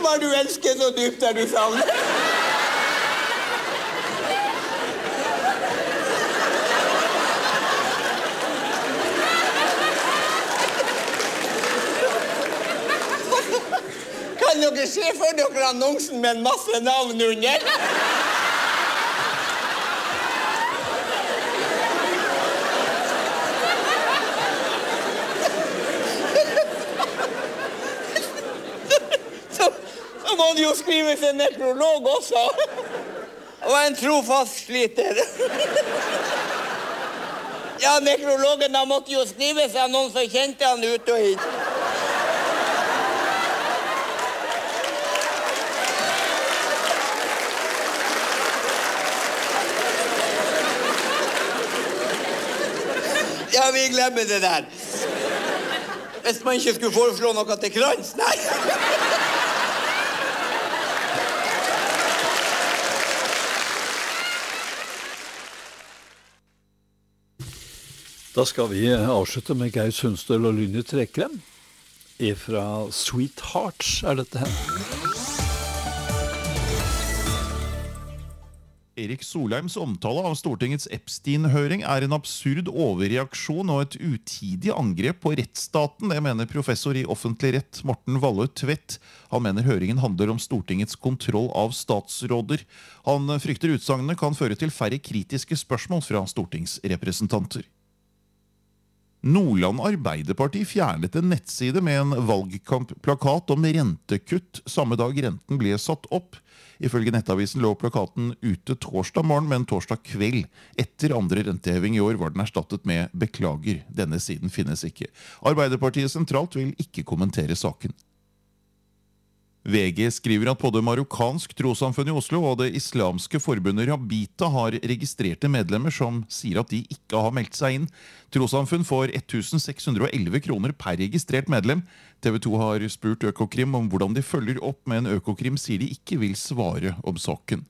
hva du elsker så dypt er du savner. Kan dere se for dere annonsen med en masse navn under? Så må det jo skrives en nekrolog også. Og en trofast sliter. Ja, nekrologen da måtte jo skrives av noen som kjente han ut og inn. Ja, vi glemmer det der. Hvis man ikke skulle foreslå noe til krans, nei. Da skal vi avslutte med Geir Sundstøl og Lynne Trekrem. Fra Sweethearts dette her. Erik Solheims omtale av Stortingets Epstein-høring en absurd overreaksjon og et utidig angrep på rettsstaten. Det mener professor i offentlig rett Morten Wallø Tvedt. Han mener høringen handler om Stortingets kontroll av statsråder. Han frykter utsagnene kan føre til færre kritiske spørsmål fra stortingsrepresentanter. Nordland Arbeiderparti fjernet en nettside med en valgkampplakat om rentekutt samme dag renten ble satt opp. Ifølge nettavisen lå plakaten ute torsdag morgen, men torsdag kveld. Etter andre renteheving i år var den erstattet med «Beklager, denne siden finnes ikke». Arbeiderpartiet sentralt vil ikke kommentere saken. VG skriver at både marokkansk trossamfunn i Oslo og det islamske forbundet Rabita har registrerte medlemmer som sier at de ikke har meldt seg inn. Trossamfunn får 1611 kroner per registrert medlem. TV 2 har spurt Økokrim om hvordan de følger opp, men Økokrim sier de ikke vil svare om saken.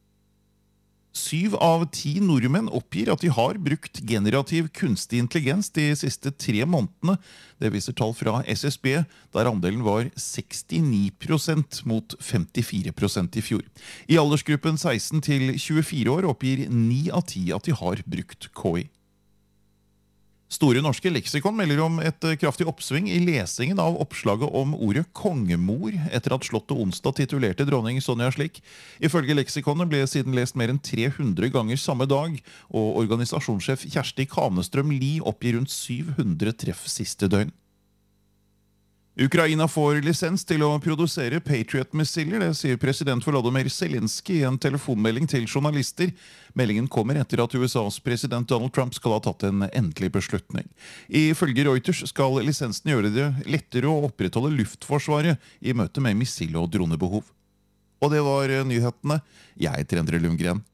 7 av 10 nordmenn oppgir at de har brukt generativ kunstig intelligens de siste 3 månedene. Det viser tall fra SSB, der andelen var 69% mot 54% i fjor. I aldersgruppen 16 til 24 år oppgir 9 av 10 at de har brukt KI. Store norske leksikon melder om et kraftig oppsving i lesingen av oppslaget om ordet kongemor, etter at Slottet onsdag titulerte dronning Sonja slik. Ifølge leksikonet ble siden lest mer enn 300 ganger samme dag, og organisasjonssjef Kjersti Kanestrøm Lie oppgir rundt 700 treff siste døgn. Ukraina får lisens til å produsere Patriot-missiler, det sier president Volodymyr Zelensky i en telefonmelding til journalister. Meldingen kommer etter at USAs president Donald Trump skal ha tatt en endelig beslutning. Ifølge Reuters skal lisensen gjøre det lettere å opprettholde luftforsvaret i møte med missil- og dronebehov. Og det var nyhetene. Jeg heter Endre Lundgren.